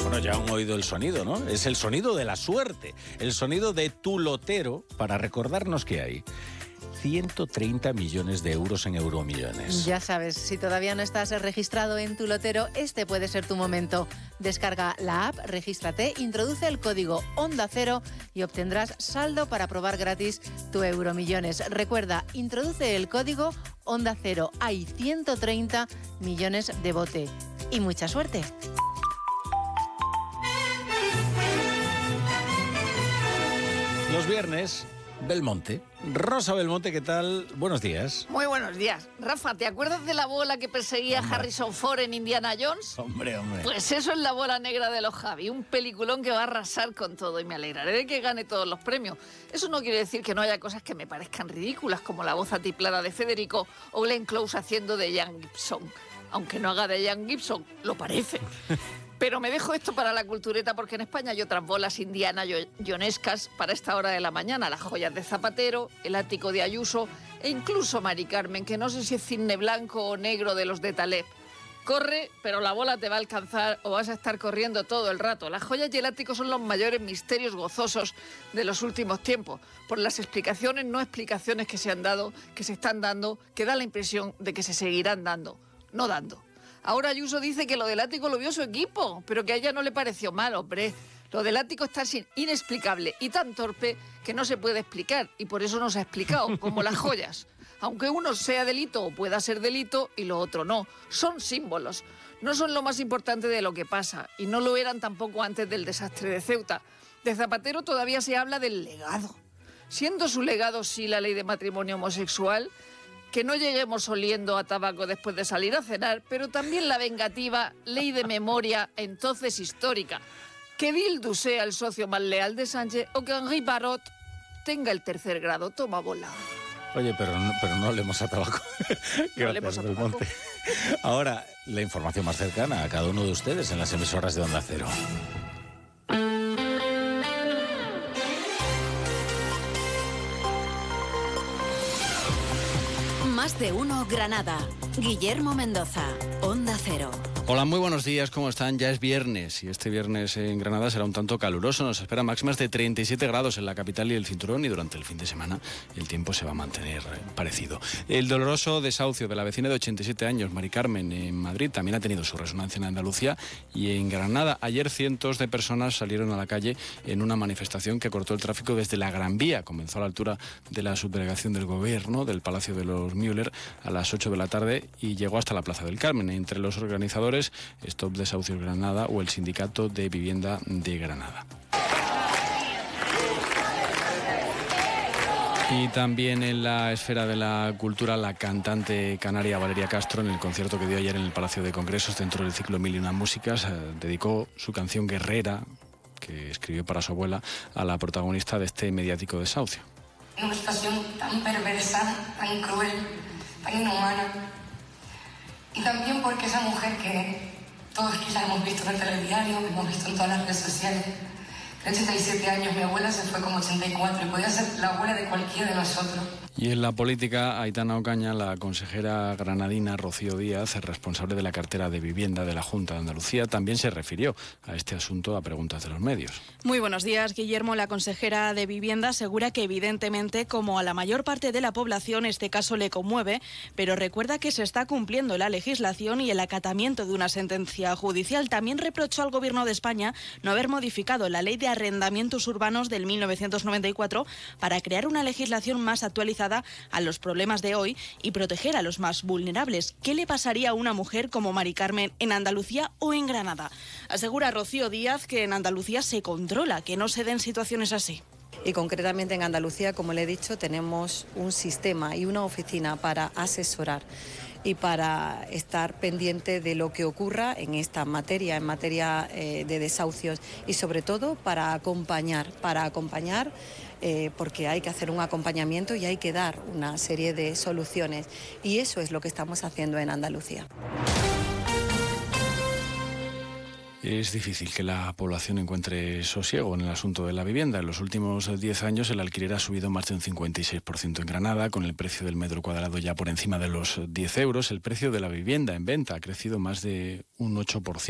Bueno, ya han oído el sonido, ¿no? Es el sonido de la suerte, el sonido de tu lotero para recordarnos que hay 130 millones de euros en Euromillones. Ya sabes, si todavía no estás registrado en tu lotero, este puede ser tu momento. Descarga la app, regístrate, introduce el código Onda Cero y obtendrás saldo para probar gratis tu Euromillones. Recuerda, introduce el código Onda Cero. Hay 130 millones de bote. Y mucha suerte. Los viernes, Belmonte. Rosa Belmonte, ¿qué tal? Buenos días. Muy buenos días. Rafa, ¿te acuerdas de la bola que perseguía Harrison Ford en Indiana Jones? Hombre. Pues eso es la bola negra de los Javi, un peliculón que va a arrasar con todo y me alegraré de que gane todos los premios. Eso no quiere decir que no haya cosas que me parezcan ridículas, como la voz atiplada de Federico o Glenn Close haciendo de Ian Gibson. Aunque no haga de Ian Gibson, lo parece. Pero me dejo esto para la cultureta porque en España hay otras bolas indiana-jonescas para esta hora de la mañana. Las joyas de Zapatero, el ático de Ayuso e incluso Mari Carmen, que no sé si es cisne blanco o negro de los de Taleb. Corre, pero la bola te va a alcanzar o vas a estar corriendo todo el rato. Las joyas y el ático son los mayores misterios gozosos de los últimos tiempos. Por las explicaciones, no explicaciones que se han dado, que se están dando, que da la impresión de que se seguirán dando, no dando. Ahora Ayuso dice que lo del ático lo vio su equipo, pero que a ella no le pareció mal, hombre. Lo del ático está inexplicable y tan torpe que no se puede explicar, y por eso no se ha explicado, como las joyas. Aunque uno sea delito o pueda ser delito y lo otro no, son símbolos. No son lo más importante de lo que pasa, y no lo eran tampoco antes del desastre de Ceuta. De Zapatero todavía se habla del legado. Siendo su legado sí la ley de matrimonio homosexual, que no lleguemos oliendo a tabaco después de salir a cenar, pero también la vengativa ley de memoria, entonces histórica. Que Bildu sea el socio más leal de Sánchez o que Henri Parot tenga el tercer grado. Toma bola. Oye, pero no hablemos a tabaco. No hablemos a tabaco. Belmonte. Ahora, la información más cercana a cada uno de ustedes en las emisoras de Onda Cero. Más de uno Granada. Guillermo Mendoza, Onda Cero. Hola, muy buenos días, ¿cómo están? Ya es viernes y este viernes en Granada será un tanto caluroso. Nos esperan máximas de 37 grados en la capital y el cinturón y durante el fin de semana el tiempo se va a mantener parecido. El doloroso desahucio de la vecina de 87 años, Mari Carmen, en Madrid, también ha tenido su resonancia en Andalucía y en Granada. Ayer cientos de personas salieron a la calle en una manifestación que cortó el tráfico desde la Gran Vía. Comenzó a la altura de la subdelegación del Gobierno del Palacio de los Müller a las 8 de la tarde y llegó hasta la Plaza del Carmen. Entre los organizadores, Stop Desahucios Granada o el Sindicato de Vivienda de Granada. Y también en la esfera de la cultura, la cantante canaria Valeria Castro, en el concierto que dio ayer en el Palacio de Congresos dentro del ciclo Mil y una Músicas, dedicó su canción Guerrera, que escribió para su abuela, a la protagonista de este mediático desahucio. Una situación tan perversa, tan cruel, tan inhumana. Y también porque esa mujer que todos quizás hemos visto en el telediario, que hemos visto en todas las redes sociales, de 87 años, mi abuela se fue como 84 y podía ser la abuela de cualquiera de nosotros. Y en la política, Aitana Ocaña, la consejera granadina Rocío Díaz, responsable de la cartera de vivienda de la Junta de Andalucía, también se refirió a este asunto a preguntas de los medios. Muy buenos días, Guillermo. La consejera de Vivienda asegura que evidentemente, como a la mayor parte de la población, este caso le conmueve, pero recuerda que se está cumpliendo la legislación y el acatamiento de una sentencia judicial. También reprochó al Gobierno de España no haber modificado la ley de arrendamientos urbanos del 1994 para crear una legislación más actualizada a los problemas de hoy y proteger a los más vulnerables. ¿Qué le pasaría a una mujer como Mari Carmen en Andalucía o en Granada? Asegura Rocío Díaz que en Andalucía se controla, que no se den situaciones así. Y concretamente en Andalucía, como le he dicho, tenemos un sistema y una oficina para asesorar y para estar pendiente de lo que ocurra en esta materia, en materia de desahucios y sobre todo para acompañar porque hay que hacer un acompañamiento y hay que dar una serie de soluciones y eso es lo que estamos haciendo en Andalucía. Es difícil que la población encuentre sosiego en el asunto de la vivienda. En los últimos 10 años el alquiler ha subido más de un 56% en Granada, con el precio del metro cuadrado ya por encima de los 10 euros. El precio de la vivienda en venta ha crecido más de un 8%.